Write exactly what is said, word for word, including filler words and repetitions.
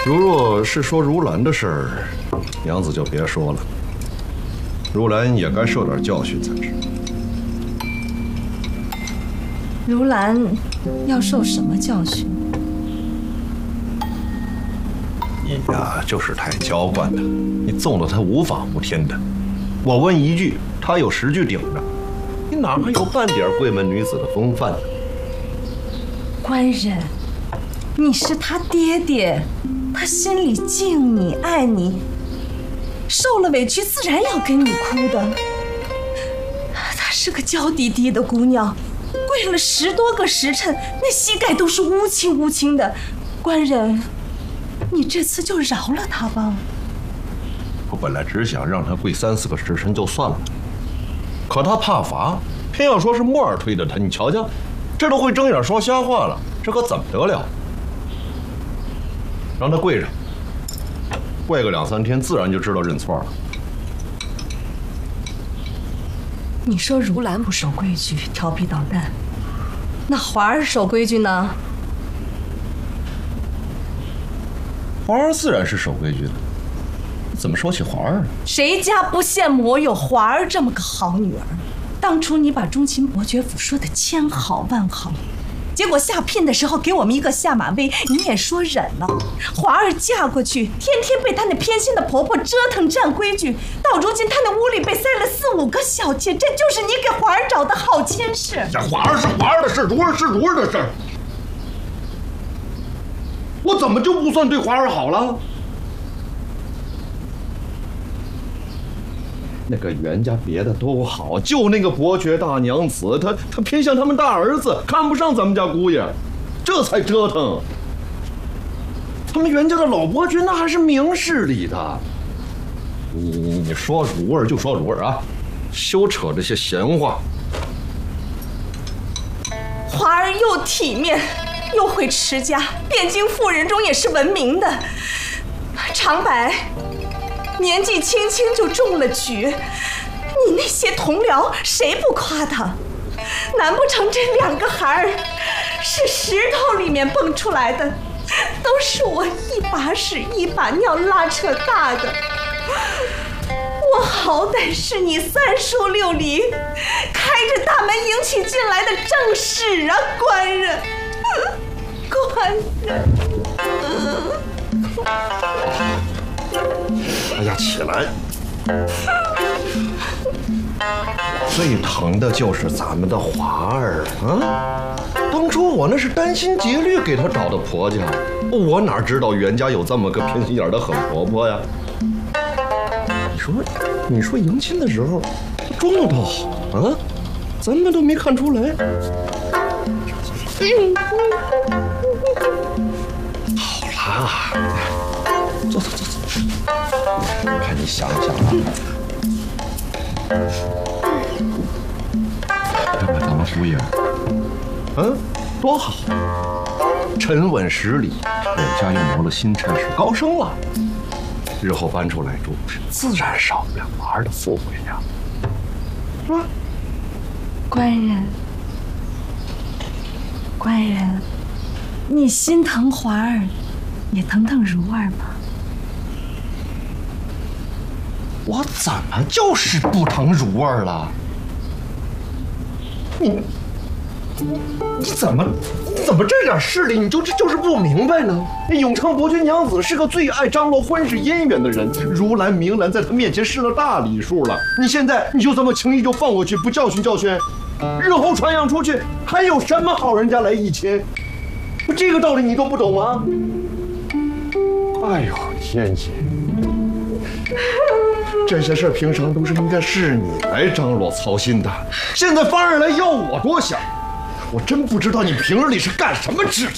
如若是说如兰的事儿，娘子就别说了。如兰也该受点教训才是。 如兰要受什么教训？ 你呀，就是太娇惯了，你纵了她无法无天的。我问一句，她有十句顶着，你哪还有半点贵门女子的风范呢？ 官人，你是他爹爹，他心里敬你爱你，受了委屈自然要跟你哭的。她是个娇滴滴的姑娘，跪了十多个时辰，那膝盖都是乌青乌青的。官人，你这次就饶了她吧。 我本来只想让她跪三四个时辰就算了，可她怕罚，偏要说是墨儿推的她。你瞧瞧，这都会睁眼说瞎话了，这可怎么得了？让她跪着，跪个两三天，自然就知道认错了。 你说如兰不守规矩，调皮捣蛋，那华儿守规矩呢？ 华儿自然是守规矩的，怎么说起华儿呢？ 谁家不羡慕我有华儿这么个好女儿？当初你把中秦伯爵府说的千好万好，结果下聘的时候给我们一个下马威，你也说忍了。华儿嫁过去，天天被她那偏心的婆婆折腾占规矩，到如今她那屋里被塞了四五个小妾，这就是你给华儿找的好亲事。 呀，华儿是华儿的事，如儿是如儿的事。我怎么就不算对华儿好了？那个袁家别的都好，就那个伯爵大娘子，她她偏向他们大儿子，看不上咱们家姑爷，这才折腾。他们袁家的老伯爵那还是明事理的。你你你说如儿就说如儿啊，休扯这些闲话。 华儿又体面又会持家，汴京妇人中也是闻名的。长白年纪轻轻就中了举，你那些同僚谁不夸他？难不成这两个孩儿是石头里面蹦出来的，都是我一把屎一把尿拉扯大的？我好歹是你三叔六里开着大门迎娶进来的正室啊，官人，官人。 哎呀，起来！最疼的就是咱们的华儿啊！当初我那是担心竭虑给她找的婆家，我哪知道袁家有这么个偏心眼的狠婆婆呀？你说，你说迎亲的时候她装的倒好啊，咱们都没看出来。好啦，坐坐坐坐。我看你想想啊，看看咱们姑爷，嗯，多好，沉稳识礼，人家又谋了新差事，高升了，日后搬出来住，自然少不了娃儿的富贵呀，是吧？ 官人，官人，你心疼华儿，也疼疼如儿吗？ 我怎么就是不疼如儿了？你你怎么怎么这点事理你就就是不明白呢？那永昌伯爵娘子是个最爱张罗婚事姻缘的人，如兰明兰在她面前施了大礼数了，你现在你就这么轻易就放过去，不教训教训，日后传扬出去，还有什么好人家来议亲？这个道理你都不懂吗？哎呦，天姐！这些事平常都是应该是你来张罗操心的，现在反而来要我多想，我真不知道你平日里是干什么吃的。